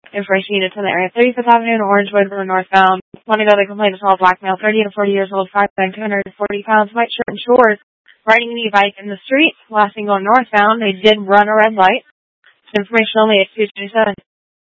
Information needed to the area. 35th Avenue and Orangewood were northbound. Money ago, they complained of tall black male, 30 to 40 years old, 5'9", 240 pounds, white shirt and shorts, riding an e-bike in the street. Last thing going northbound, they did run a red light. Information only at 227.